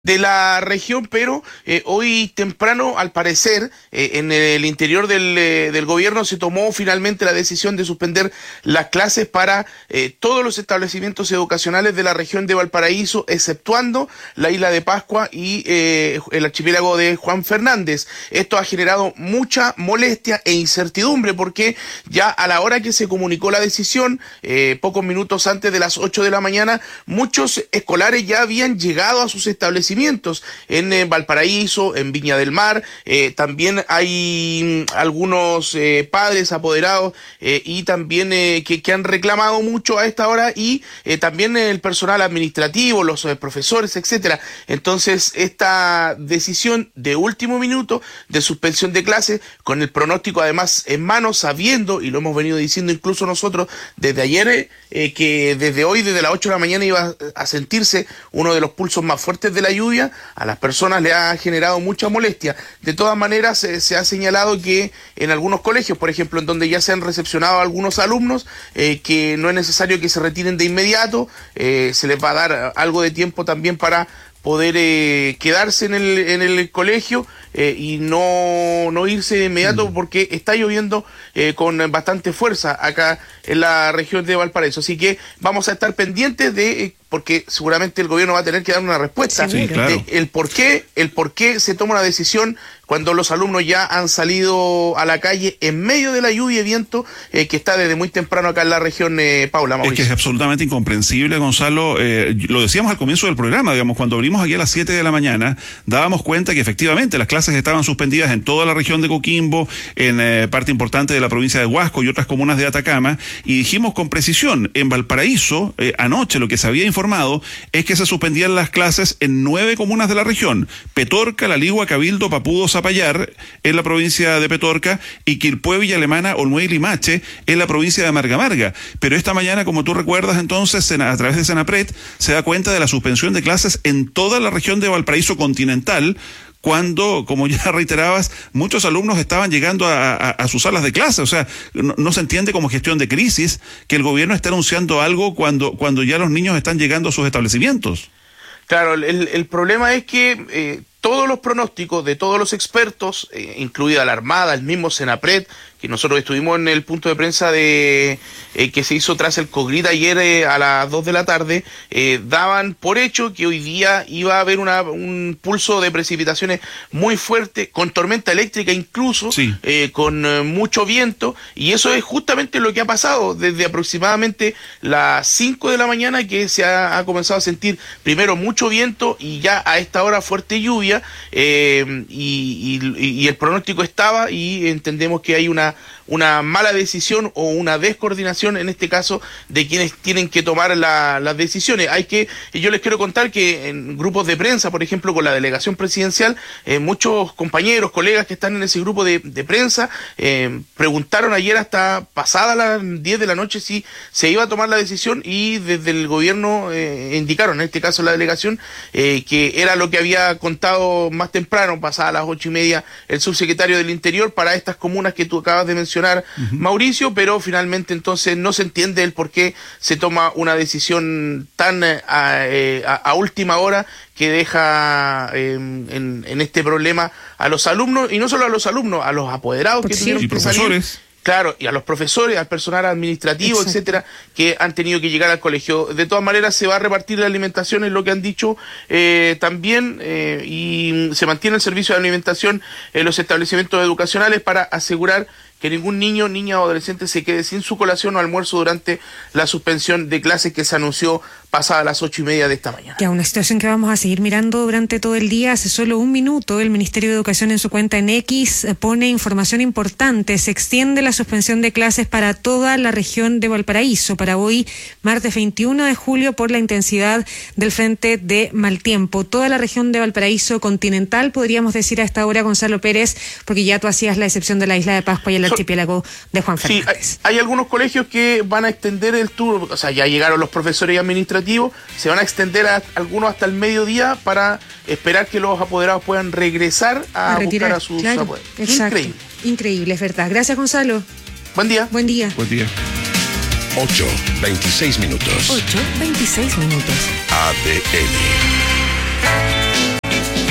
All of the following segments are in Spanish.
de la región, pero hoy temprano, al parecer, en el interior del gobierno se tomó finalmente la decisión de suspender las clases para todos los establecimientos educacionales de la región de Valparaíso, exceptuando la isla de Pascua y el archipiélago de Juan Fernández. Esto ha generado mucha molestia e incertidumbre porque ya a la hora que se comunicó la decisión, pocos minutos antes de las 8 de la mañana, muchos escolares ya habían llegado a sus establecimientos en Valparaíso, en Viña del Mar. También hay algunos padres apoderados y también que han reclamado mucho a esta hora, y también el personal administrativo, los profesores, etcétera. Entonces, esta decisión de último minuto de suspensión de clases, con el pronóstico además en mano, sabiendo, y lo hemos venido diciendo incluso nosotros desde ayer, que desde hoy, desde las 8 de la mañana, iba a sentirse uno de los pulsos más fuertes de la lluvia, a las personas le ha generado mucha molestia. De todas maneras, se ha señalado que en algunos colegios, por ejemplo, en donde ya se han recepcionado algunos alumnos, que no es necesario que se retiren de inmediato, se les va a dar algo de tiempo también para poder quedarse en el colegio y no irse de inmediato, porque está lloviendo con bastante fuerza acá en la región de Valparaíso. Así que vamos a estar pendientes porque seguramente el gobierno va a tener que dar una respuesta claro, el por qué se toma una decisión cuando los alumnos ya han salido a la calle en medio de la lluvia y viento que está desde muy temprano acá en la región, Paula, Mauricio. Es que es absolutamente incomprensible, Gonzalo. Lo decíamos al comienzo del programa, digamos, cuando abrimos aquí a las 7 de la mañana, dábamos cuenta que efectivamente las clases estaban suspendidas en toda la región de Coquimbo, en parte importante de la provincia de Huasco y otras comunas de Atacama, y dijimos con precisión, en Valparaíso, anoche lo que se había informado es que se suspendían las clases en 9 comunas de la región: Petorca, La Ligua, Cabildo, Papudo, Zapallar, en la provincia de Petorca, y Quilpué, Villa Alemana, Olmué y Limache, en la provincia de Marga Marga. Pero esta mañana, como tú recuerdas, entonces, a través de Senapred, se da cuenta de la suspensión de clases en toda la región de Valparaíso continental, cuando, como ya reiterabas, muchos alumnos estaban llegando a sus salas de clase. O sea, no se entiende como gestión de crisis que el gobierno esté anunciando algo cuando ya los niños están llegando a sus establecimientos. Claro, el problema es que todos los pronósticos de todos los expertos, incluida la Armada, el mismo Senapred, que nosotros estuvimos en el punto de prensa que se hizo tras el COGRID ayer a las 2 de la tarde, daban por hecho que hoy día iba a haber un pulso de precipitaciones muy fuerte, con tormenta eléctrica incluso, sí, con mucho viento, y eso es justamente lo que ha pasado desde aproximadamente las 5 de la mañana, que se ha comenzado a sentir primero mucho viento y ya a esta hora fuerte lluvia, y el pronóstico estaba, y entendemos que hay una mala decisión o una descoordinación, en este caso, de quienes tienen que tomar las decisiones. Yo les quiero contar que en grupos de prensa, por ejemplo, con la delegación presidencial, muchos compañeros, colegas que están en ese grupo de prensa, preguntaron ayer hasta pasada las 10 de la noche si se iba a tomar la decisión, y desde el gobierno indicaron, en este caso la delegación, que era lo que había contado más temprano, pasada las 8:30, el subsecretario del Interior para estas comunas que tú acabas de mencionar, Mauricio, pero finalmente entonces no se entiende el por qué se toma una decisión tan a última hora, que deja en este problema a los alumnos, y no solo a los alumnos, a los apoderados que tuvieron que salir. Claro, y a los profesores, al personal administrativo, exacto, etcétera, que han tenido que llegar al colegio. De todas maneras, se va a repartir la alimentación, es lo que han dicho también, y se mantiene el servicio de alimentación en los establecimientos educacionales para asegurar que ningún niño, niña o adolescente se quede sin su colación o almuerzo durante la suspensión de clases que se anunció pasadas las 8:30 de esta mañana. Ya, una situación que vamos a seguir mirando durante todo el día. Hace solo un minuto, el Ministerio de Educación en su cuenta en X pone información importante. Se extiende la suspensión de clases para toda la región de Valparaíso para hoy, martes 21 de julio, por la intensidad del frente de mal tiempo. Toda la región de Valparaíso continental, podríamos decir a esta hora, Gonzalo Pérez, porque ya tú hacías la excepción de la isla de Pascua y el archipiélago de Juan Fernández. Sí, hay algunos colegios que van a extender el tour, o sea, ya llegaron los profesores y administrativos, se van a extender algunos hasta el mediodía para esperar que los apoderados puedan regresar a buscar a sus apoderados. Exacto. Increíble, es verdad. Gracias, Gonzalo. Buen día. Buen día. Buen día. 8:26 minutos. 8:26 minutos. ADN.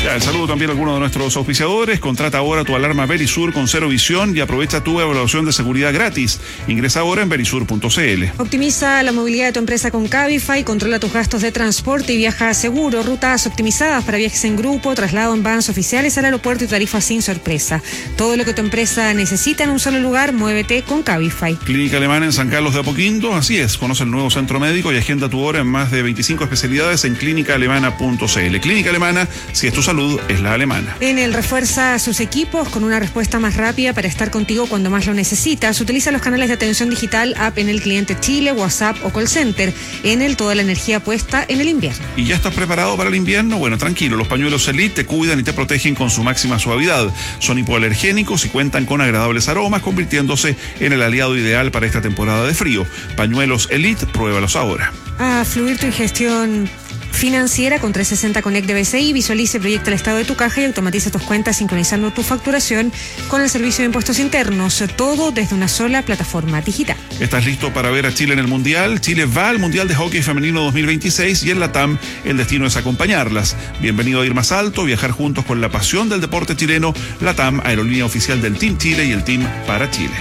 Ya, el saludo también a algunos de nuestros auspiciadores. Contrata ahora tu alarma Verisur con cero visión y aprovecha tu evaluación de seguridad gratis. Ingresa ahora en verisur.cl. Optimiza la movilidad de tu empresa con Cabify, controla tus gastos de transporte y viaja seguro. Rutas optimizadas para viajes en grupo, traslado en vans oficiales al aeropuerto y tarifas sin sorpresa. Todo lo que tu empresa necesita en un solo lugar, muévete con Cabify. Clínica Alemana en San Carlos de Apoquindo, así es. Conoce el nuevo centro médico y agenda tu hora en más de 25 especialidades en clínicaalemana.cl. Clínica Alemana, si es tu salud, es la alemana. Enel refuerza sus equipos con una respuesta más rápida para estar contigo cuando más lo necesitas. Utiliza los canales de atención digital, app Enel Cliente Chile, WhatsApp o call center. Enel, toda la energía puesta en el invierno. ¿Y ya estás preparado para el invierno? Bueno, tranquilo, los pañuelos Elite te cuidan y te protegen con su máxima suavidad. Son hipoalergénicos y cuentan con agradables aromas, convirtiéndose en el aliado ideal para esta temporada de frío. Pañuelos Elite, pruébalos ahora. A fluir tu ingestión financiera con 360 Connect de BCI, visualiza y proyecta el estado de tu caja y automatiza tus cuentas sincronizando tu facturación con el servicio de impuestos internos, todo desde una sola plataforma digital. ¿Estás listo para ver a Chile en el Mundial? Chile va al Mundial de Hockey Femenino 2026 y en la TAM el destino es acompañarlas. Bienvenido a ir más alto, viajar juntos con la pasión del deporte chileno. La TAM, aerolínea oficial del Team Chile y el Team para Chile.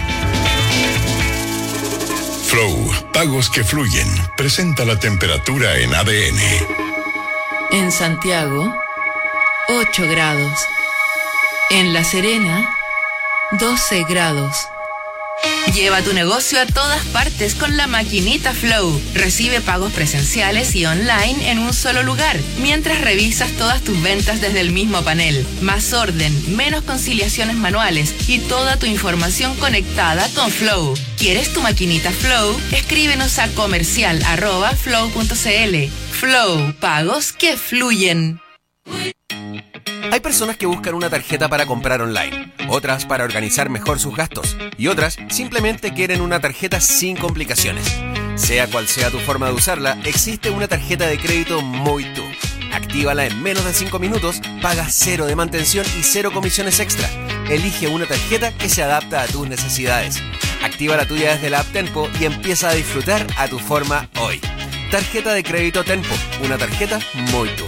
Flow, pagos que fluyen, presenta la temperatura en ADN. En Santiago, 8 grados. En La Serena, 12 grados. Lleva tu negocio a todas partes con la maquinita Flow. Recibe pagos presenciales y online en un solo lugar, mientras revisas todas tus ventas desde el mismo panel. Más orden, menos conciliaciones manuales y toda tu información conectada con Flow. ¿Quieres tu maquinita Flow? Escríbenos a comercial@flow.cl. Flow, pagos que fluyen. Hay personas que buscan una tarjeta para comprar online, otras para organizar mejor sus gastos y otras simplemente quieren una tarjeta sin complicaciones. Sea cual sea tu forma de usarla, existe una tarjeta de crédito Moitu. Actívala en menos de 5 minutos, paga 0 de mantención y 0 comisiones extra. Elige una tarjeta que se adapta a tus necesidades. Activa la tuya desde la app Tempo y empieza a disfrutar a tu forma hoy. Tarjeta de crédito Tempo, una tarjeta Moitu.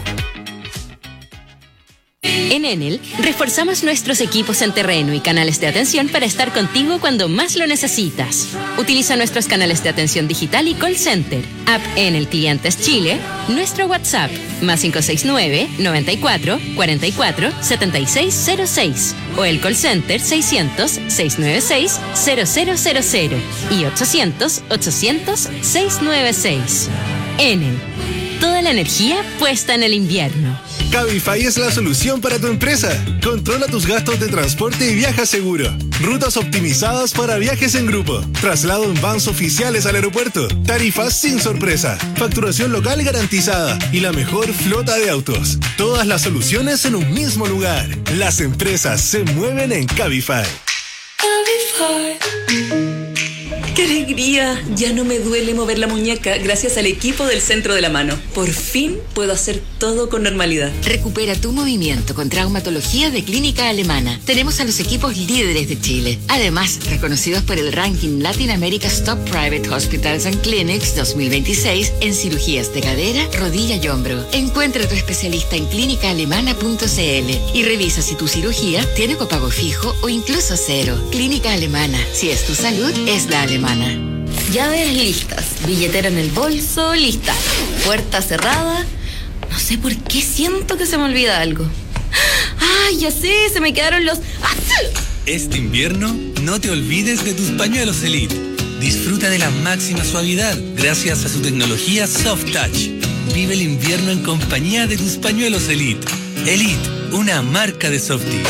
En Enel, reforzamos nuestros equipos en terreno y canales de atención para estar contigo cuando más lo necesitas. Utiliza nuestros canales de atención digital y call center, app Enel Clientes Chile, nuestro WhatsApp, más 569-94-44-7606, o el call center 600-696-0000 y 800-800-696. Enel, toda la energía puesta en el invierno. Cabify es la solución para tu empresa. Controla tus gastos de transporte y viaja seguro. Rutas optimizadas para viajes en grupo. Traslado en vans oficiales al aeropuerto. Tarifas sin sorpresa. Facturación local garantizada. Y la mejor flota de autos. Todas las soluciones en un mismo lugar. Las empresas se mueven en Cabify. ¡Qué alegría! Ya no me duele mover la muñeca gracias al equipo del Centro de la Mano. Por fin puedo hacer todo con normalidad. Recupera tu movimiento con traumatología de Clínica Alemana. Tenemos a los equipos líderes de Chile. Además, reconocidos por el ranking Latin America's Top Private Hospitals and Clinics 2026 en cirugías de cadera, rodilla y hombro. Encuentra a tu especialista en clínicaalemana.cl y revisa si tu cirugía tiene copago fijo o incluso cero. Clínica Alemana. Si es tu salud, es la alemana. Llaves listas, billetera en el bolso, lista. Puerta cerrada. No sé por qué siento que se me olvida algo. ¡Ay, ya sé! Se me quedaron los... Este invierno, no te olvides de tus pañuelos Elite. Disfruta de la máxima suavidad gracias a su tecnología Soft Touch. Vive el invierno en compañía de tus pañuelos Elite. Elite, una marca de Softies.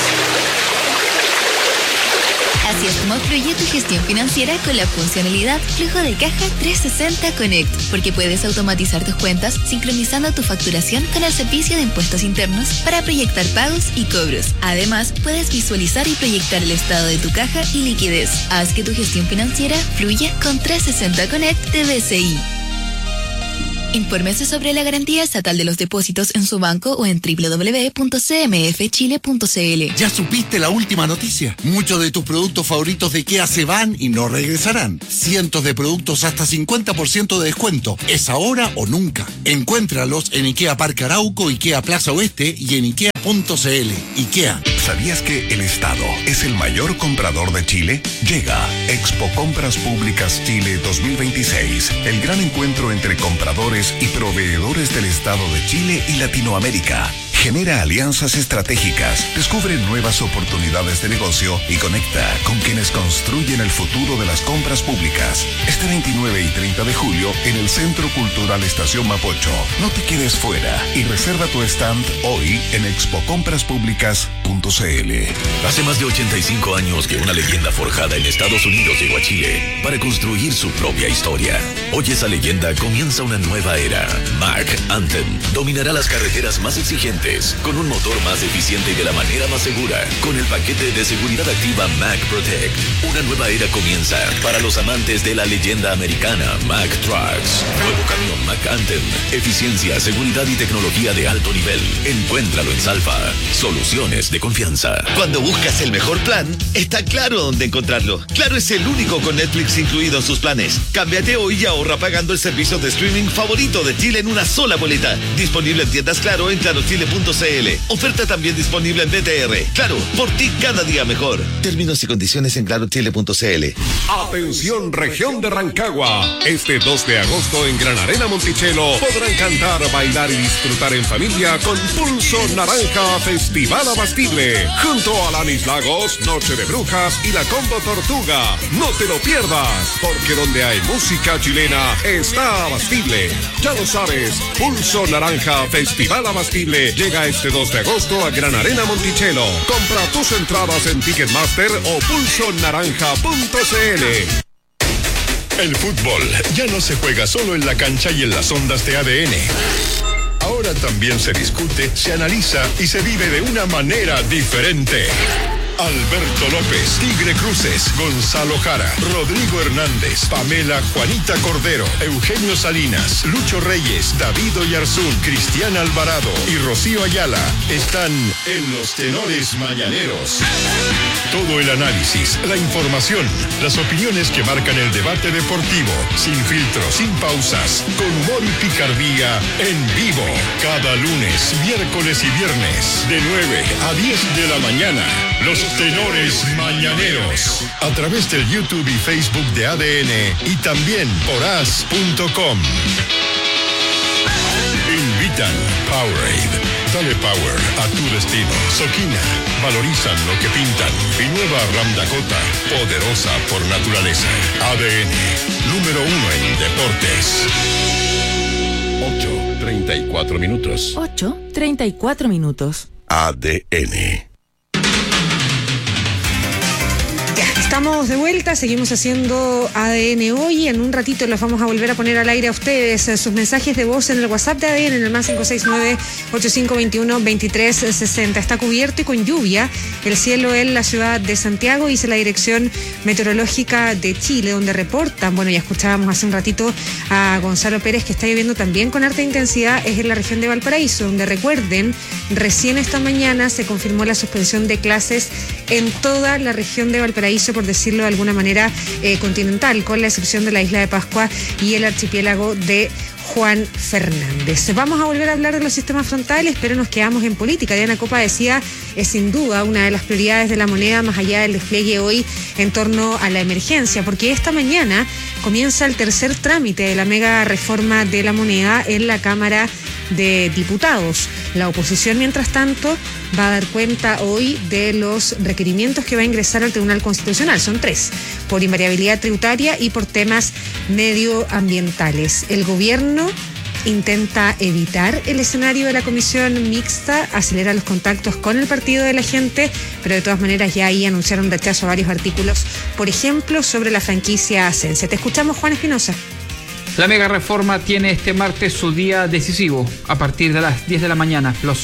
Así es como fluye tu gestión financiera con la funcionalidad Flujo de Caja 360 Connect, porque puedes automatizar tus cuentas sincronizando tu facturación con el servicio de impuestos internos para proyectar pagos y cobros. Además, puedes visualizar y proyectar el estado de tu caja y liquidez. Haz que tu gestión financiera fluya con 360 Connect de BCI. Infórmese sobre la garantía estatal de los depósitos en su banco o en www.cmfchile.cl. ¿Ya supiste la última noticia? Muchos de tus productos favoritos de IKEA se van y no regresarán. Cientos de productos hasta 50% de descuento. ¿Es ahora o nunca? Encuéntralos en IKEA Parque Arauco, IKEA Plaza Oeste y en IKEA.cl. IKEA. ¿Sabías que el Estado es el mayor comprador de Chile? Llega Expo Compras Públicas Chile 2026, el gran encuentro entre compradores y proveedores del Estado de Chile y Latinoamérica. Genera alianzas estratégicas, descubre nuevas oportunidades de negocio y conecta con quienes construyen el futuro de las compras públicas. Este 29 y 30 de julio en el Centro Cultural Estación Mapocho. No te quedes fuera y reserva tu stand hoy en expocompraspúblicas.cl. Hace más de 85 años que una leyenda forjada en Estados Unidos llegó a Chile para construir su propia historia. Hoy esa leyenda comienza una nueva era. Mack Anthem dominará las carreteras más exigentes con un motor más eficiente y de la manera más segura, con el paquete de seguridad activa Mack Protect. Una nueva era comienza para los amantes de la leyenda americana Mack Trucks. Nuevo camión Mack Anthem. Eficiencia, seguridad y tecnología de alto nivel. Encuéntralo en Salfa. Soluciones de confianza. Cuando buscas el mejor plan, está claro dónde encontrarlo. Claro es el único con Netflix incluido en sus planes. Cámbiate hoy y ahorra pagando el servicio de streaming favorito de Chile en una sola boleta. Disponible en tiendas Claro en clarochile.cl. Oferta también disponible en BTR. Claro, por ti cada día mejor. Términos y condiciones en clarochile.cl. Atención, región de Rancagua. Este 2 de agosto en Gran Arena Monticello podrán cantar, bailar y disfrutar en familia con Pulso Naranja Festival Abastible. Junto a Lanis Lagos, Noche de Brujas y la Combo Tortuga. No te lo pierdas, porque donde hay música chilena está Abastible. Ya lo sabes, Pulso Naranja Festival Abastible llega este 2 de agosto a Gran Arena Monticello. Compra tus entradas en Ticketmaster o pulsonaranja.cl. El fútbol ya no se juega solo en la cancha y en las ondas de ADN. Ahora también se discute, se analiza y se vive de una manera diferente. Alberto López, Tigre Cruces, Gonzalo Jara, Rodrigo Hernández, Pamela Juanita Cordero, Eugenio Salinas, Lucho Reyes, David Oyarzún, Cristian Alvarado y Rocío Ayala están en los tenores mañaneros. Todo el análisis, la información, las opiniones que marcan el debate deportivo, sin filtros, sin pausas, con humor y picardía, en vivo, cada lunes, miércoles y viernes, de 9 a 10 de la mañana. Los tenores mañaneros, a través del YouTube y Facebook de ADN y también por as.com. Invitan Powerade. Dale power a tu destino. Soquina, valorizan lo que pintan. Y nueva Ram Dakota, poderosa por naturaleza. ADN, número 1 en deportes. 8:34 minutos. 8:34 minutos. ADN. Estamos de vuelta, seguimos haciendo ADN hoy. En un ratito los vamos a volver a poner al aire a ustedes. Sus mensajes de voz en el WhatsApp de ADN en el más 569-8521-2360. Está cubierto y con lluvia el cielo en la ciudad de Santiago, dice la Dirección Meteorológica de Chile, donde reportan, bueno, ya escuchábamos hace un ratito a Gonzalo Pérez, que está lloviendo también con harta intensidad, es en la región de Valparaíso, donde recuerden, recién esta mañana se confirmó la suspensión de clases en toda la región de Valparaíso, por decirlo de alguna manera, continental, con la excepción de la isla de Pascua y el archipiélago de Juan Fernández. Vamos a volver a hablar de los sistemas frontales, pero nos quedamos en política. Diana Copa decía, es sin duda una de las prioridades de la moneda, más allá del despliegue hoy en torno a la emergencia, porque esta mañana comienza el tercer trámite de la mega reforma de la moneda en la Cámara de Diputados. La oposición, mientras tanto, va a dar cuenta hoy de los requerimientos que va a ingresar al Tribunal Constitucional. Son 3, por invariabilidad tributaria y por temas medioambientales. El gobierno intenta evitar el escenario de la comisión mixta, acelera los contactos con el Partido de la Gente, pero de todas maneras ya ahí anunciaron rechazo a varios artículos, por ejemplo, sobre la franquicia Ascensia. Te escuchamos, Juan Espinosa. La mega reforma tiene este martes su día decisivo. A partir de las 10 de la mañana, los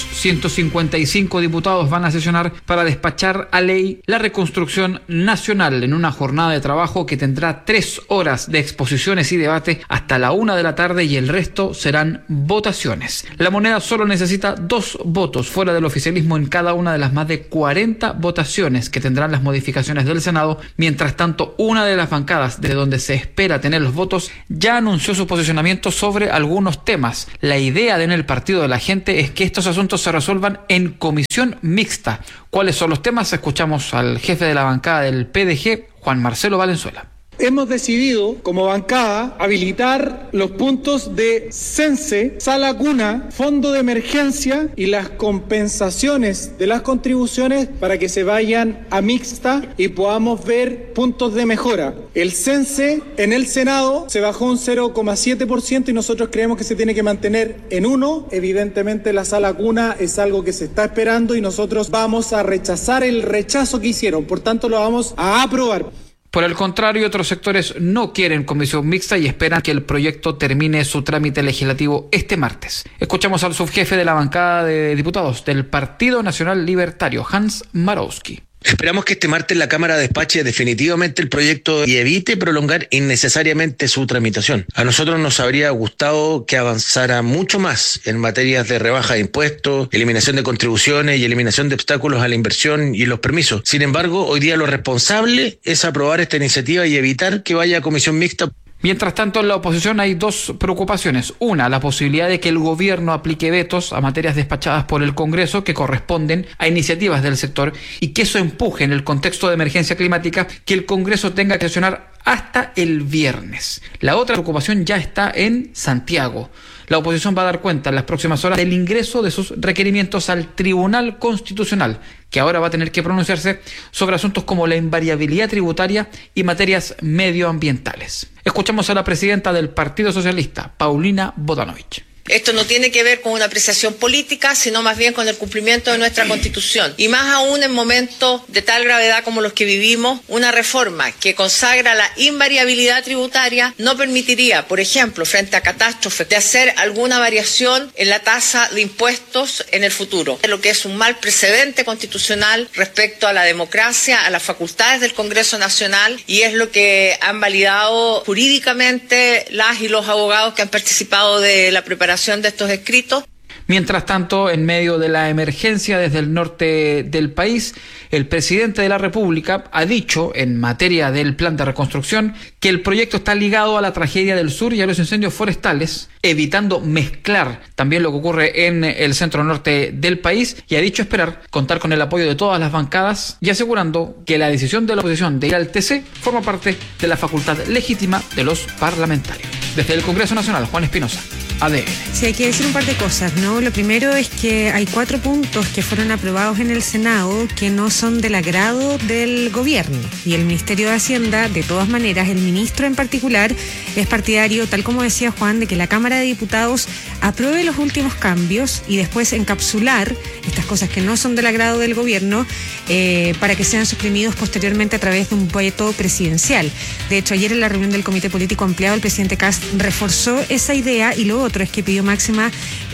155 diputados van a sesionar para despachar a ley la reconstrucción nacional en una jornada de trabajo que tendrá 3 horas de exposiciones y debate hasta la 1 de la tarde y el resto serán votaciones. La moneda solo necesita 2 votos fuera del oficialismo en cada una de las más de 40 votaciones que tendrán las modificaciones del Senado. Mientras tanto, una de las bancadas de donde se espera tener los votos ya anunció su posicionamiento sobre algunos temas. La idea en el Partido de la Gente es que estos asuntos se resuelvan en comisión mixta. ¿Cuáles son los temas? Escuchamos al jefe de la bancada del PDG, Juan Marcelo Valenzuela. Hemos decidido, como bancada, habilitar los puntos de CENSE, Sala Cuna, Fondo de Emergencia y las compensaciones de las contribuciones para que se vayan a mixta y podamos ver puntos de mejora. El CENSE en el Senado se bajó un 0,7% y nosotros creemos que se tiene que mantener en 1%. Evidentemente la Sala Cuna es algo que se está esperando y nosotros vamos a rechazar el rechazo que hicieron, por tanto lo vamos a aprobar. Por el contrario, otros sectores no quieren comisión mixta y esperan que el proyecto termine su trámite legislativo este martes. Escuchamos al subjefe de la bancada de diputados del Partido Nacional Libertario, Hans Marowski. Esperamos que este martes la Cámara despache definitivamente el proyecto y evite prolongar innecesariamente su tramitación. A nosotros nos habría gustado que avanzara mucho más en materias de rebaja de impuestos, eliminación de contribuciones y eliminación de obstáculos a la inversión y los permisos. Sin embargo, hoy día lo responsable es aprobar esta iniciativa y evitar que vaya a comisión mixta. Mientras tanto, en la oposición hay 2 preocupaciones. Una, la posibilidad de que el gobierno aplique vetos a materias despachadas por el Congreso que corresponden a iniciativas del sector y que eso empuje en el contexto de emergencia climática que el Congreso tenga que sesionar hasta el viernes. La otra preocupación ya está en Santiago. La oposición va a dar cuenta en las próximas horas del ingreso de sus requerimientos al Tribunal Constitucional, que ahora va a tener que pronunciarse sobre asuntos como la invariabilidad tributaria y materias medioambientales. Escuchamos a la presidenta del Partido Socialista, Paulina Bodanovich. Esto no tiene que ver con una apreciación política, sino más bien con el cumplimiento de nuestra Constitución. Y más aún en momentos de tal gravedad como los que vivimos, una reforma que consagra la invariabilidad tributaria no permitiría, por ejemplo, frente a catástrofes, de hacer alguna variación en la tasa de impuestos en el futuro. Lo que es un mal precedente constitucional respecto a la democracia, a las facultades del Congreso Nacional, y es lo que han validado jurídicamente las y los abogados que han participado de la preparación de estos escritos. Mientras tanto, en medio de la emergencia desde el norte del país, el presidente de la República ha dicho, en materia del plan de reconstrucción, que el proyecto está ligado a la tragedia del sur y a los incendios forestales, evitando mezclar también lo que ocurre en el centro norte del país, y ha dicho esperar contar con el apoyo de todas las bancadas y asegurando que la decisión de la oposición de ir al TC forma parte de la facultad legítima de los parlamentarios. Desde el Congreso Nacional, Juan Espinosa, ADN. Sí, hay que decir un par de cosas, ¿no? Lo primero es que hay 4 puntos que fueron aprobados en el Senado que no son del agrado del gobierno. Y el Ministerio de Hacienda, de todas maneras, el ministro en particular, es partidario, tal como decía Juan, de que la Cámara de Diputados apruebe los últimos cambios y después encapsular estas cosas que no son del agrado del gobierno para que sean suprimidos posteriormente a través de un veto presidencial. De hecho, ayer en la reunión del Comité Político Ampliado, el presidente Kast reforzó esa idea y lo otro es que pidió máxima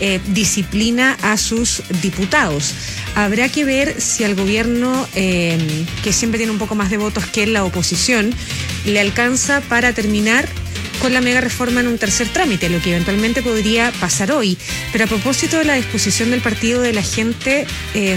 disciplina a sus diputados. Habrá que ver si al gobierno, que siempre tiene un poco más de votos que la oposición, le alcanza para terminar con la mega reforma en un tercer trámite, lo que eventualmente podría pasar hoy. Pero a propósito de la disposición del Partido de la Gente,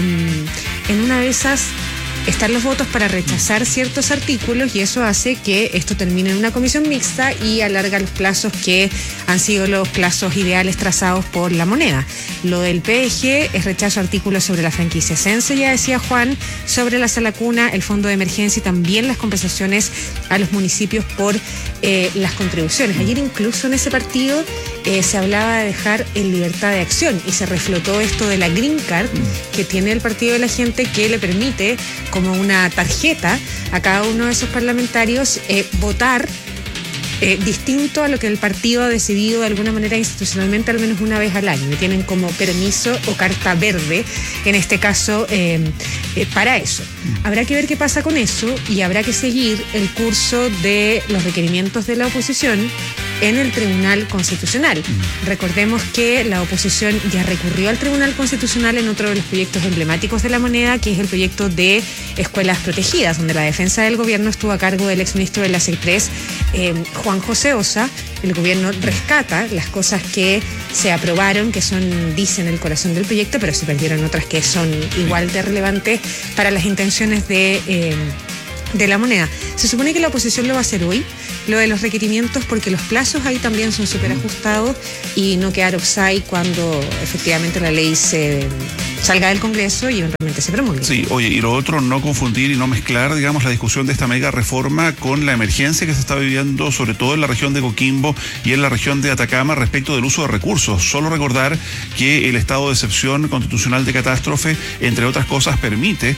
en una de esas están los votos para rechazar ciertos artículos y eso hace que esto termine en una comisión mixta y alarga los plazos que han sido los plazos ideales trazados por la moneda. Lo del PDG es rechazo a artículos sobre la franquicia CENSE, ya decía Juan, sobre la Sala Cuna, el fondo de emergencia y también las compensaciones a los municipios por las contribuciones. Ayer incluso en ese partido se hablaba de dejar en libertad de acción y se reflotó esto de la Green Card que tiene el Partido de la Gente, que le permite como una tarjeta a cada uno de esos parlamentarios votar distinto a lo que el partido ha decidido de alguna manera institucionalmente al menos una vez al año. Tienen como permiso o carta verde, en este caso, para eso. Habrá que ver qué pasa con eso y habrá que seguir el curso de los requerimientos de la oposición en el Tribunal Constitucional. Recordemos que la oposición ya recurrió al Tribunal Constitucional en otro de los proyectos emblemáticos de la moneda, que es el proyecto de escuelas protegidas, donde la defensa del gobierno estuvo a cargo del exministro de la CEPRES, Juan José Osa. El gobierno rescata las cosas que se aprobaron, que son, dicen, el corazón del proyecto, pero se perdieron otras que son igual de relevantes para las intenciones de la moneda. Se supone que la oposición lo va a hacer hoy, lo de los requerimientos, porque los plazos ahí también son súper ajustados y no quedar offside cuando efectivamente la ley salga del Congreso y eventualmente se promulgue. Sí, oye, y lo otro, no confundir y no mezclar, digamos, la discusión de esta mega reforma con la emergencia que se está viviendo, sobre todo en la región de Coquimbo y en la región de Atacama, respecto del uso de recursos. Solo recordar que el estado de excepción constitucional de catástrofe, entre otras cosas, permite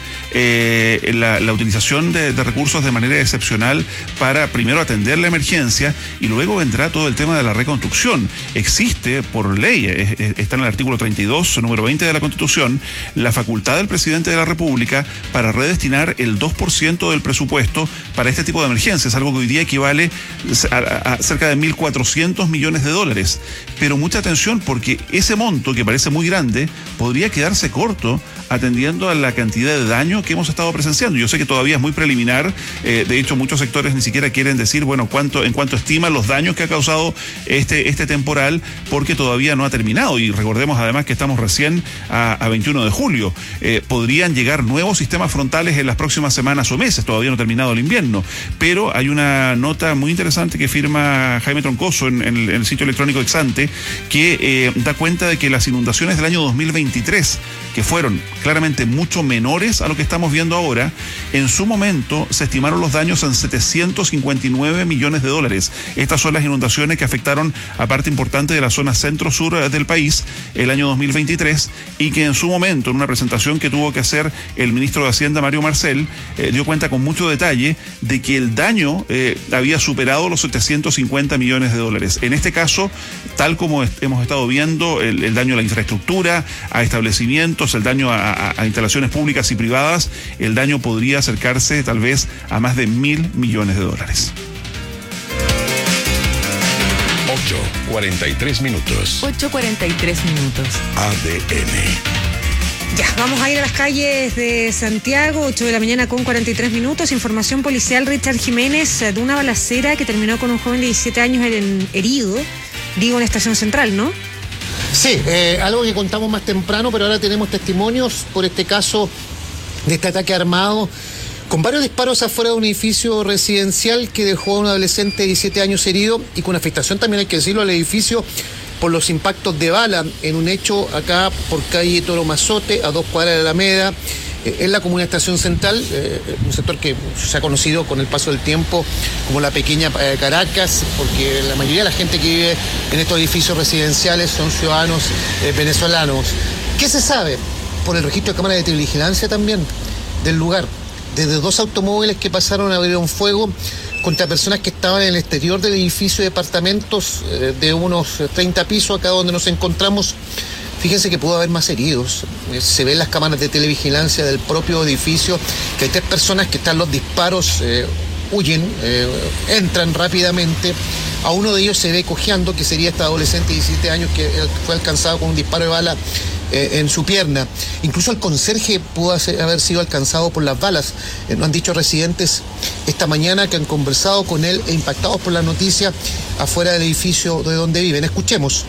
la utilización de recursos de manera excepcional para primero atender la emergencia y luego vendrá todo el tema de la reconstrucción. Existe por ley, está en el artículo 32, número 20 de la Constitución, la facultad del presidente de la República para redestinar el 2% del presupuesto para este tipo de emergencias, algo que hoy día equivale a cerca de 1.400 millones de dólares. Pero mucha atención, porque ese monto, que parece muy grande, podría quedarse corto atendiendo a la cantidad de daño que hemos estado presenciando. Yo sé que todavía es muy preliminar, de hecho muchos sectores ni siquiera quieren decir, bueno, en cuánto estiman los daños que ha causado este temporal, porque todavía no ha terminado. Y recordemos además que estamos recién a 21 de julio. Podrían llegar nuevos sistemas frontales en las próximas semanas o meses, todavía no ha terminado el invierno. Pero hay una nota muy interesante que firma Jaime Troncoso en el sitio electrónico Exante, que da cuenta de que las inundaciones del año 2023, que fueron claramente mucho menores a lo que estamos viendo ahora, en su momento se estimaron los daños en 759 millones de dólares. Estas son las inundaciones que afectaron a parte importante de la zona centro-sur del país el año 2023, y que en su momento, en una presentación que tuvo que hacer el ministro de Hacienda, Mario Marcel, dio cuenta con mucho detalle de que el daño había superado los 750 millones de dólares. En este caso, tal como hemos estado viendo, el daño a la infraestructura, a establecimientos, el daño a instalaciones públicas y privadas, el daño podría acercarse tal vez a más de 1.000 millones de dólares. 8:43 minutos. 8:43 minutos. ADN. Ya, vamos a ir a las calles de Santiago, 8 de la mañana con 43 minutos. Información policial, Richard Jiménez, de una balacera que terminó con un joven de 17 años herido, digo, en Estación Central, ¿no? Sí, algo que contamos más temprano, pero ahora tenemos testimonios por este caso de este ataque armado con varios disparos afuera de un edificio residencial que dejó a un adolescente de 17 años herido, y con afectación también, hay que decirlo, al edificio por los impactos de bala en un hecho acá por calle Toro Mazote, a 2 cuadras de Alameda, en la comuna de Estación Central, un sector que se ha conocido con el paso del tiempo como la pequeña Caracas, porque la mayoría de la gente que vive en estos edificios residenciales son ciudadanos venezolanos. ¿Qué se sabe? Por el registro de cámaras de televigilancia también del lugar, desde 2 automóviles que pasaron a abrir un fuego contra personas que estaban en el exterior del edificio de departamentos de unos 30 pisos, acá donde nos encontramos. Fíjense que pudo haber más heridos. Se ven las cámaras de televigilancia del propio edificio, que hay 3 personas que están los disparos, huyen, entran rápidamente. A uno de ellos se ve cojeando, que sería este adolescente de 17 años que fue alcanzado con un disparo de bala en su pierna. Incluso el conserje pudo haber sido alcanzado por las balas. Nos han dicho residentes esta mañana que han conversado con él e impactados por la noticia afuera del edificio de donde viven. Escuchemos.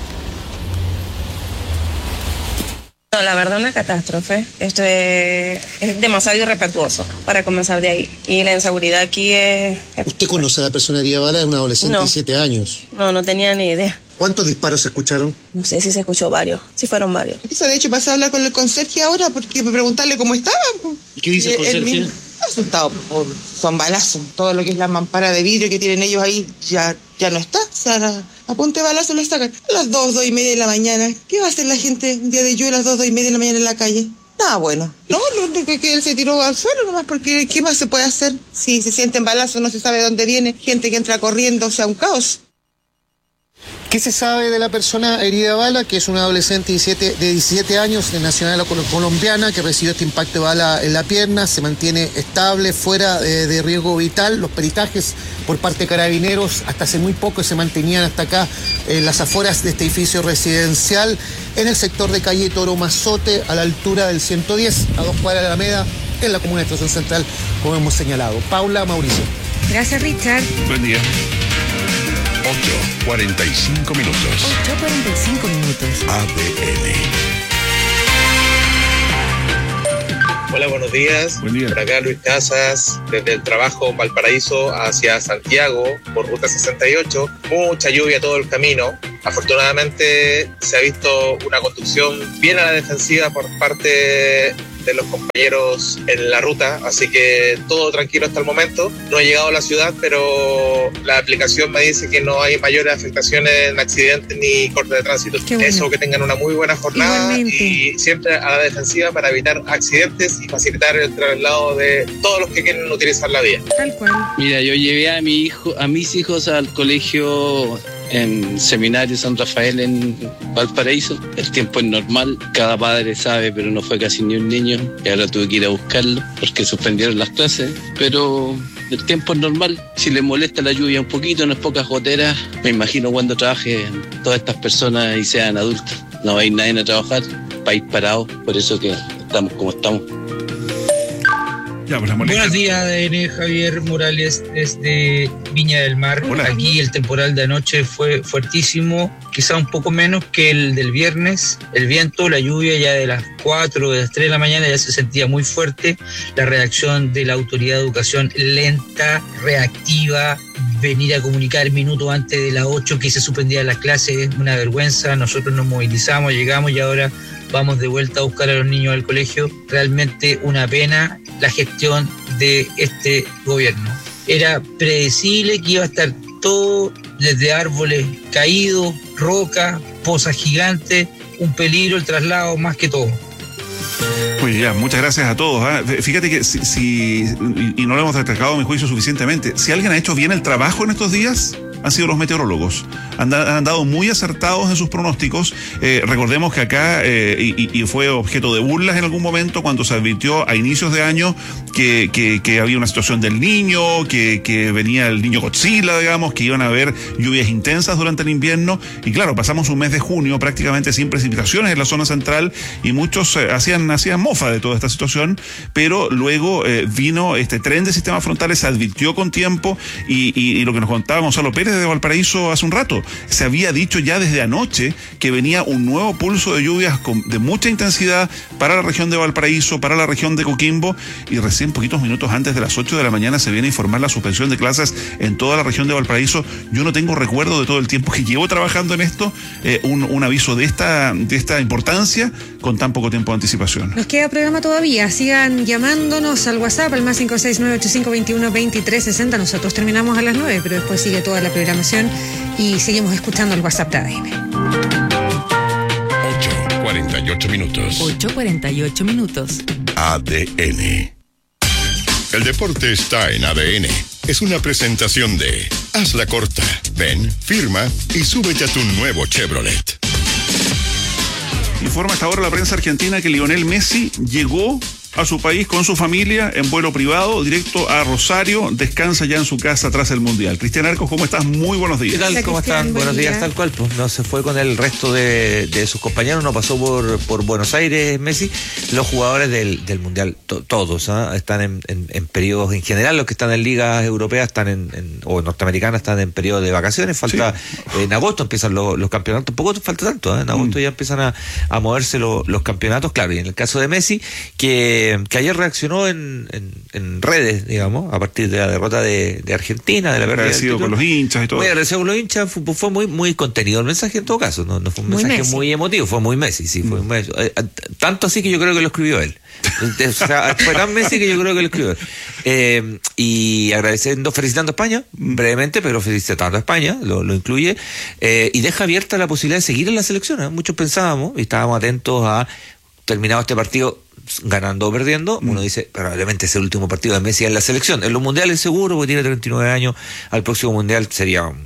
No, la verdad, una catástrofe. Esto es demasiado irrespetuoso para comenzar de ahí. Y la inseguridad aquí es... ¿Usted conoce a la persona herida de bala? Es una adolescente de 17 años. No tenía ni idea. ¿Cuántos disparos se escucharon? No sé si se escuchó varios. Sí fueron varios. De hecho, pasé a hablar con el conserje ahora porque me preguntarle cómo estaba. ¿Y qué dice el conserje? Asustado son balazos. Todo lo que es la mampara de vidrio que tienen ellos ahí ya no está. O sea, a punta de balazo lo sacan. A las 2:30 de la mañana. ¿Qué va a hacer la gente un día de lluvia a las 2:30 de la mañana en la calle? Nada bueno. No, lo único que él se tiró al suelo nomás, porque ¿qué más se puede hacer? Si se sienten balazos, no se sabe de dónde viene. Gente que entra corriendo, o sea, un caos. ¿Qué se sabe de la persona herida de bala? Que es una adolescente de 17 años de nacionalidad colombiana que recibió este impacto de bala en la pierna, se mantiene estable, fuera de riesgo vital. Los peritajes por parte de Carabineros hasta hace muy poco se mantenían hasta acá en las afueras de este edificio residencial, en el sector de calle Toro Mazote, a la altura del 110, a 2 cuadras de Alameda, en la comuna de Estación Central, como hemos señalado. Paula, Mauricio. Gracias, Richard. Buen día. 8:45 minutos. 8:45 minutos. ADN. Hola, buenos días. Buen día. Por acá Luis Casas, desde el trabajo en Valparaíso hacia Santiago, por ruta 68. Mucha lluvia todo el camino. Afortunadamente se ha visto una conducción bien a la defensiva por parte de los compañeros en la ruta, así que todo tranquilo hasta el momento. No he llegado a la ciudad, pero la aplicación me dice que no hay mayores afectaciones en accidentes ni cortes de tránsito. Bueno. Eso, que tengan una muy buena jornada. Igualmente. Y siempre a la defensiva para evitar accidentes y facilitar el traslado de todos los que quieren utilizar la vía. Tal cual. Mira, yo llevé a mis hijos al colegio en Seminario San Rafael en Valparaíso. El tiempo es normal, cada padre sabe, pero no fue casi ni un niño, y ahora tuve que ir a buscarlo porque suspendieron las clases, pero el tiempo es normal. Si les molesta la lluvia un poquito, no es pocas goteras, me imagino cuando trabajen todas estas personas y sean adultas. No va a ir nadie a trabajar, país parado, por eso que estamos como estamos. Ya, pues Buenos días, ADN, Javier Morales desde Viña del Mar. Hola. Aquí el temporal de anoche fue fuertísimo, quizá un poco menos que el del viernes. El viento, la lluvia ya de las 4 o de las 3 de la mañana ya se sentía muy fuerte. La reacción de la autoridad de educación lenta, reactiva, venir a comunicar minutos antes de las 8 que se suspendían las clases es una vergüenza. Nosotros nos movilizamos, llegamos y ahora vamos de vuelta a buscar a los niños al colegio. Realmente una pena la gestión de este gobierno. Era predecible que iba a estar todo desde árboles caídos, rocas, pozas gigantes, un peligro el traslado más que todo. Pues ya, muchas gracias a todos. Fíjate que y no lo hemos destacado a mi juicio suficientemente, si alguien ha hecho bien el trabajo en estos días, han sido los meteorólogos. Han andado muy acertados en sus pronósticos. Recordemos que acá, y fue objeto de burlas en algún momento cuando se advirtió a inicios de año que había una situación del niño, que venía el niño Godzilla, digamos, que iban a haber lluvias intensas durante el invierno. Y claro, pasamos un mes de junio prácticamente sin precipitaciones en la zona central y muchos hacían mofa de toda esta situación, pero luego vino este tren de sistemas frontales, se advirtió con tiempo y lo que nos contaba Gonzalo Pérez de Valparaíso hace un rato, se había dicho ya desde anoche que venía un nuevo pulso de lluvias de mucha intensidad para la región de Valparaíso, para la región de Coquimbo, y recién poquitos minutos antes de las 8 de la mañana se viene a informar la suspensión de clases en toda la región de Valparaíso. Yo no tengo recuerdo de todo el tiempo que llevo trabajando en esto, un aviso de esta importancia con tan poco tiempo de anticipación. Nos queda programa todavía, sigan llamándonos al WhatsApp, al más 569-8521-2360. Nosotros terminamos a las 9, pero después sigue toda la programación y seguimos escuchando el WhatsApp de ADN. 8:48 minutos. 8:48 minutos. ADN. El deporte está en ADN. Es una presentación de Hazla Corta. Ven, firma y súbete a tu nuevo Chevrolet. Informa hasta ahora la prensa argentina que Lionel Messi llegó a su país con su familia en vuelo privado, directo a Rosario, descansa ya en su casa tras el Mundial. Cristian Arcos, ¿cómo estás? Muy buenos días. ¿Qué tal? Hola, ¿Cómo Cristian, están? Buenos días, tal cual. Pues no se fue con el resto de sus compañeros, no pasó por Buenos Aires, Messi. Los jugadores del Mundial, todos, están en periodos, en general, los que están en ligas europeas o norteamericanas están en periodo de vacaciones. Falta, sí. En agosto empiezan los campeonatos, tampoco falta tanto, en agosto ya empiezan a moverse los campeonatos, claro. Y en el caso de Messi, que ayer reaccionó en redes, digamos, a partir de la derrota de Argentina, de la pérdida agradecido con los hinchas y todo. Muy agradecido con los hinchas, fue muy contenido el mensaje en todo caso, no fue un mensaje muy emotivo, fue muy Messi, sí, fue muy, tanto así que yo creo que lo escribió él. O sea, fue tan Messi que yo creo que lo escribió él. Y felicitando a España, brevemente, pero felicitando a España, lo incluye, y deja abierta la posibilidad de seguir en la selección. Muchos pensábamos y estábamos atentos a, terminado este partido, ganando o perdiendo, uno dice, probablemente es el último partido de Messi en la selección. En los mundiales seguro, porque tiene 39 años, al próximo mundial sería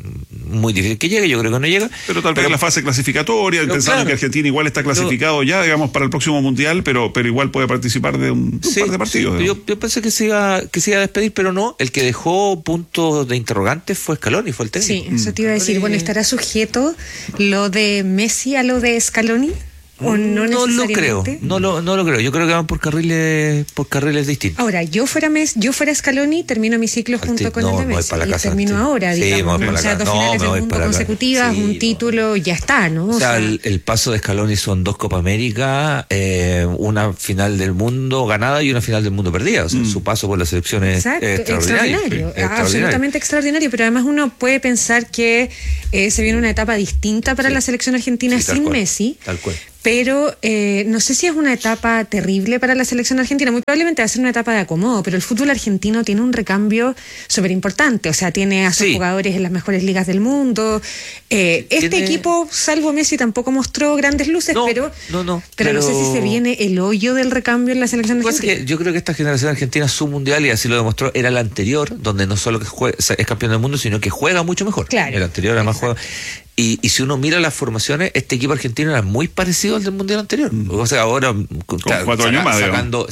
muy difícil que llegue, yo creo que no llega. Pero tal vez en la fase clasificatoria, pensando que Argentina igual está clasificado ya, digamos, para el próximo Mundial, pero igual puede participar de un par de partidos. Sí, yo pensé que se iba a despedir, pero no, el que dejó puntos de interrogantes fue Scaloni, fue el técnico. Sí, eso te iba a decir, bueno, ¿estará sujeto lo de Messi a lo de Scaloni? ¿O no lo creo, no lo creo. Yo creo que van por carriles distintos. Ahora, yo fuera Scaloni, termino mi ciclo junto con el de Messi. Y termino ahora, digamos. O sea, 2 finales del mundo consecutivas, un título, ya está, ¿no? O sea, el paso de Scaloni son 2 Copa América, una final del mundo ganada y una final del mundo perdida. O sea, su paso por la selección es extraordinario. Absolutamente extraordinario, pero además uno puede pensar que se viene una etapa distinta para la selección argentina sin Messi. Tal cual. Pero no sé si es una etapa terrible para la selección argentina. Muy probablemente va a ser una etapa de acomodo, pero el fútbol argentino tiene un recambio súper importante. O sea, tiene a sus jugadores en las mejores ligas del mundo. Este equipo, salvo Messi, tampoco mostró grandes luces, pero no sé si se viene el hoyo del recambio en la selección argentina. Que yo creo que esta generación argentina, su mundial, y así lo demostró, era la anterior, donde no solo que es campeón del mundo, sino que juega mucho mejor. Claro. El anterior además juega... Y si uno mira las formaciones, este equipo argentino era muy parecido al del mundial anterior. O sea, ahora con 4 años más,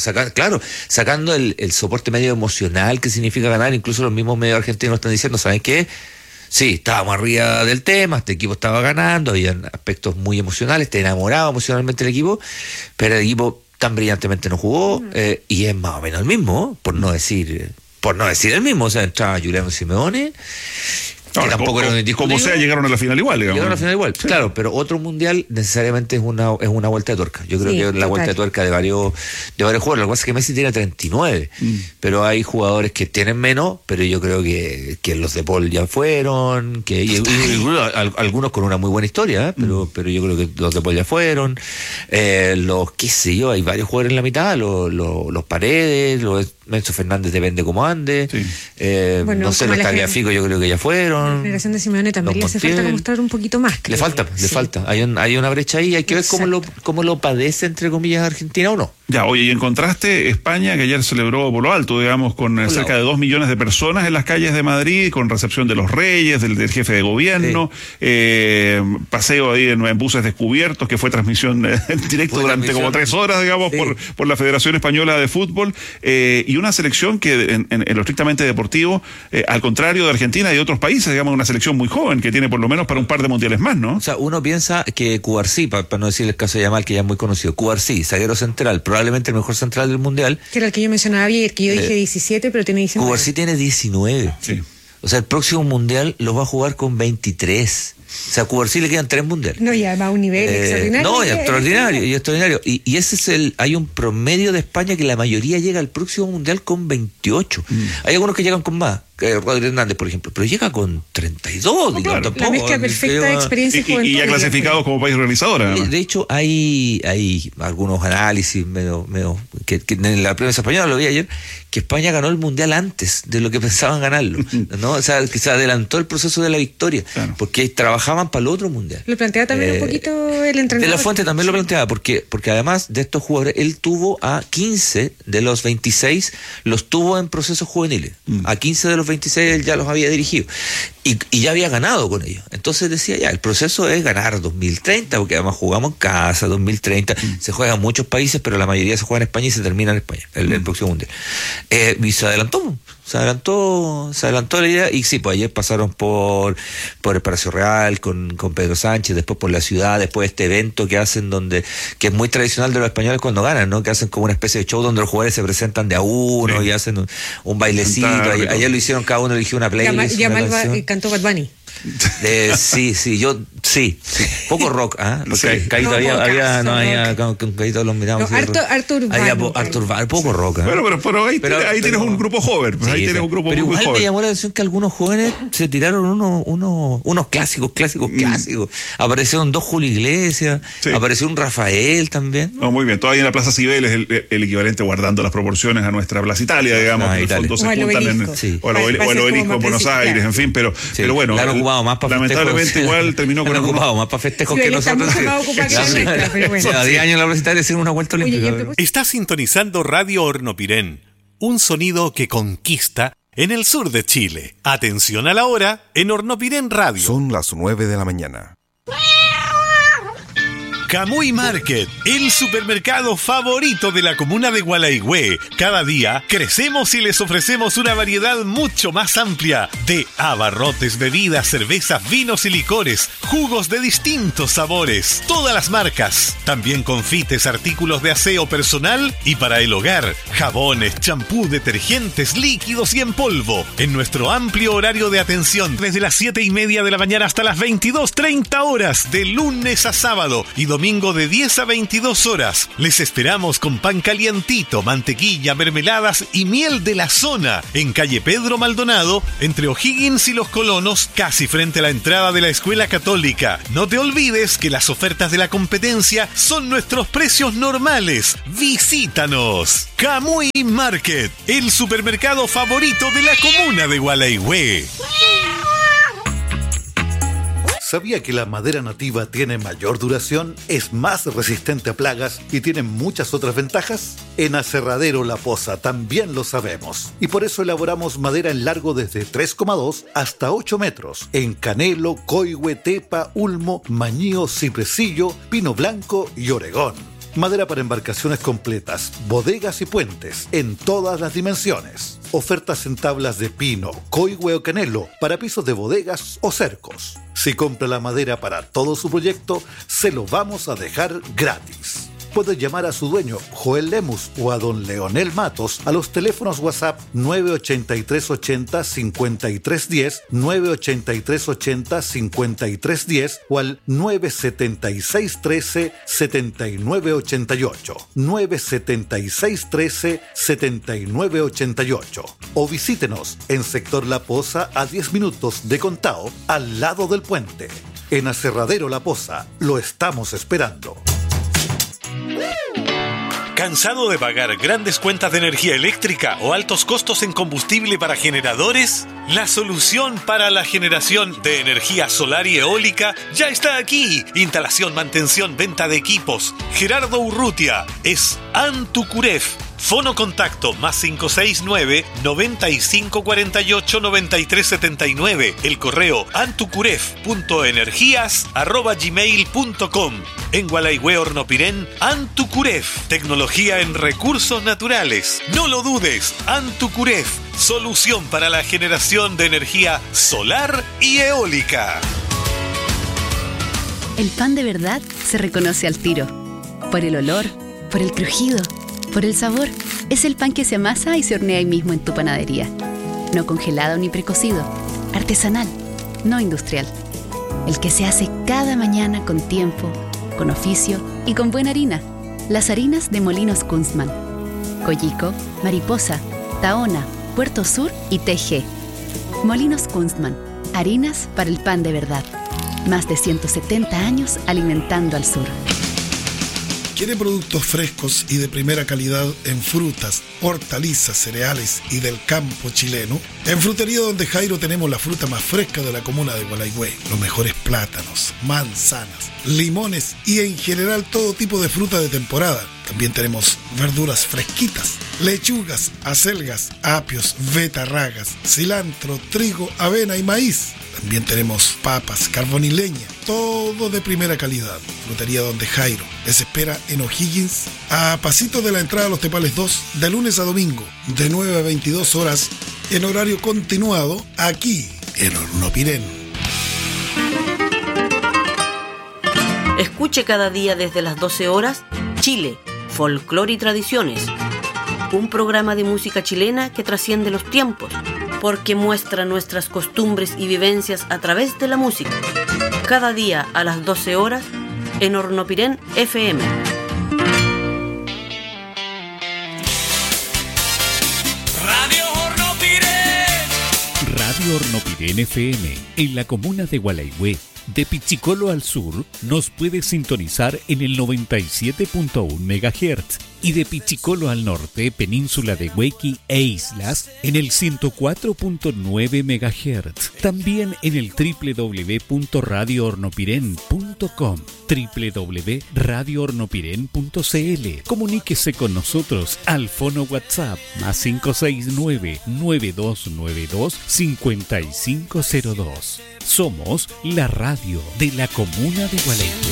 sacando el soporte medio emocional que significa ganar. Incluso los mismos medios argentinos están diciendo, ¿saben qué? Sí, estábamos arriba del tema, este equipo estaba ganando, había aspectos muy emocionales, te enamoraba emocionalmente el equipo, pero el equipo tan brillantemente no jugó, y es más o menos el mismo, por no decir el mismo. O sea, entraba Juliano Simeone. Ahora, como sea, llegaron a la final igual, digamos. Llegaron a la final igual, claro, pero otro mundial necesariamente es una vuelta de tuerca. Yo creo que es la vuelta de tuerca de varios jugadores. Lo que pasa es que Messi tiene 39, pero hay jugadores que tienen menos, pero yo creo que los de Paul ya fueron, y algunos con una muy buena historia, pero yo creo que los de Paul ya fueron, qué sé yo, hay varios jugadores en la mitad, los Paredes, Enzo Fernández depende cómo ande, no sé, los Tagliafico yo creo que ya fueron. La generación de Simeone también le hace falta mostrar un poquito más. Le falta. Hay una brecha ahí, hay que ver cómo lo padece, entre comillas, Argentina o no. Ya, oye, y en contraste, España, que ayer celebró por lo alto, digamos, con cerca de 2 millones de personas en las calles de Madrid, con recepción de los reyes, del jefe de gobierno, paseo ahí en buses descubiertos, que fue transmisión en directo durante como 3 horas, digamos, por la Federación Española de Fútbol, y una selección que en lo estrictamente deportivo, al contrario de Argentina y de otros países, digamos, una selección muy joven, que tiene por lo menos para un par de mundiales más, ¿no? O sea, uno piensa que Cubarsí, para no decir el caso de Yamal, que ya es muy conocido, Cubarsí, zaguero central, probablemente el mejor central del mundial. Que era el que yo mencionaba ayer, que yo dije 17, pero tiene 19. Cubarsí tiene 19. Sí. O sea, el próximo mundial lo va a jugar con 23. O sea, a Cubarsí le quedan 3 mundiales. No, y además un nivel extraordinario. No, extraordinario. Y ese hay un promedio de España que la mayoría llega al próximo mundial con 28. Hay algunos que llegan con más. Rodríguez Hernández, por ejemplo, pero llega con 32. Claro, la mezcla perfecta de experiencia y ya clasificados como país organizador. De hecho, hay algunos análisis medio que en la prensa española lo vi ayer, que España ganó el mundial antes de lo que pensaban ganarlo, ¿no? O sea, que se adelantó el proceso de la victoria, porque trabajaban para el otro mundial. Lo plantea también un poquito el entrenador. De la Fuente también lo planteaba, porque además de estos jugadores, él tuvo a 15 de los 26, los tuvo en procesos juveniles. A 15 de los 26 él ya los había dirigido y ya había ganado con ellos. Entonces decía, ya, el proceso es ganar 2030, porque además jugamos en casa 2030, se juega en muchos países, pero la mayoría se juega en España y se termina en España el próximo mundial. Y se adelantó la idea, y sí, pues ayer pasaron por el Palacio Real con Pedro Sánchez, después por la ciudad, después este evento que hacen que es muy tradicional de los españoles cuando ganan, ¿no? Que hacen como una especie de show donde los jugadores se presentan de a uno y hacen un bailecito. Ayer lo hicieron, cada uno eligió una playlist. Cantó Bad Bunny. Sí, poco rock, porque Caíto había con Caíto los miramos. Harto urbano, poco rock. Pero ahí tienes un grupo joven, tienes un grupo pero muy igual joven. me llamó la atención que algunos jóvenes se tiraron unos clásicos. Aparecieron 2 Julio Iglesias, apareció un Rafael también. No, muy bien, todavía en la Plaza Cibeles el equivalente, guardando las proporciones, a nuestra Plaza Italia, digamos, fondos se juntan o el obelisco en Buenos Aires, en fin, pero bueno, más para lamentablemente igual terminó con ocupado más para festejos que nosotros. A 10 años la Plaza decir una vuelta olímpica. Está sintonizando Radio Hornopirén, un sonido que conquista en el sur de Chile. Atención a la hora en Hornopirén Radio. Son las 9 de la mañana. Camuy Market, el supermercado favorito de la comuna de Gualaigüe. Cada día crecemos y les ofrecemos una variedad mucho más amplia de abarrotes, bebidas, cervezas, vinos y licores, jugos de distintos sabores, todas las marcas. También confites, artículos de aseo personal y para el hogar, jabones, champú, detergentes, líquidos y en polvo. En nuestro amplio horario de atención, desde las 7:30 de la mañana hasta las 22:30 horas, de lunes a sábado y domingo de 10 a 22 horas. Les esperamos con pan calientito, mantequilla, mermeladas y miel de la zona en calle Pedro Maldonado, entre O'Higgins y Los Colonos, casi frente a la entrada de la Escuela Católica. No te olvides que las ofertas de la competencia son nuestros precios normales. ¡Visítanos! Camuy Market, el supermercado favorito de la comuna de Gualaigüe. ¿Sabía que la madera nativa tiene mayor duración, es más resistente a plagas y tiene muchas otras ventajas? En Aserradero La Poza también lo sabemos. Y por eso elaboramos madera en largo desde 3,2 hasta 8 metros. En canelo, coigüe, tepa, ulmo, mañío, cipresillo, pino blanco y oregón. Madera para embarcaciones completas, bodegas y puentes, en todas las dimensiones. Ofertas en tablas de pino, coigüe o canelo, para pisos de bodegas o cercos. Si compra la madera para todo su proyecto, se lo vamos a dejar gratis. Puede llamar a su dueño, Joel Lemus, o a don Leonel Matos a los teléfonos WhatsApp 98380-5310, 98380-5310 o al 97613-7988, 97613-7988. O visítenos en Sector La Poza a 10 minutos de Contao, al lado del puente. En Aserradero La Poza, lo estamos esperando. ¿Cansado de pagar grandes cuentas de energía eléctrica o altos costos en combustible para generadores? La solución para la generación de energía solar y eólica ya está aquí. Instalación, mantención, venta de equipos. Gerardo Urrutia es Antucuref. Fono contacto +569 9548 9379. El correo antucuref.energías@gmail.com. En Gualaigüe, Hornopirén, Antucuref. Tecnología en recursos naturales. No lo dudes, Antucuref. Solución para la generación de energía solar y eólica. El pan de verdad se reconoce al tiro. Por el olor, por el crujido, por el sabor. Es el pan que se amasa y se hornea ahí mismo en tu panadería. No congelado ni precocido. Artesanal, no industrial. El que se hace cada mañana con tiempo, con oficio y con buena harina. Las harinas de Molinos Kunstmann. Coyico, Mariposa, Tahona, Puerto Sur y TG. Molinos Kunstmann. Harinas para el pan de verdad. Más de 170 años alimentando al sur. ¿Quiere productos frescos y de primera calidad en frutas, hortalizas, cereales y del campo chileno? En Frutería Donde Jairo tenemos la fruta más fresca de la comuna de Gualaigüe. Los mejores plátanos, manzanas, limones y en general todo tipo de fruta de temporada. También tenemos verduras fresquitas, lechugas, acelgas, apios, betarragas, cilantro, trigo, avena y maíz. También tenemos papas, carbón y leña, todo de primera calidad. Frutería Donde Jairo les espera en O'Higgins, a pasito de la entrada a Los Tepales 2, de lunes a domingo, de 9 a 22 horas, en horario continuado, aquí en Hornopirén. Escuche cada día desde las 12 horas, Chile, Folclore y Tradiciones. Un programa de música chilena que trasciende los tiempos, porque muestra nuestras costumbres y vivencias a través de la música. Cada día a las 12 horas en Hornopirén FM. Radio Hornopirén. Radio Hornopirén FM, en la comuna de Gualaigüe. De Pichicolo al sur, nos puede sintonizar en el 97.1 MHz y de Pichicolo al norte, península de Huequi e islas, en el 104.9 MHz. También en el www.radiohornopiren.cl. www.radiohornopiren.cl. Comuníquese con nosotros al fono WhatsApp más 569-9292-5502. Somos la radio de la comuna de Gualeguay.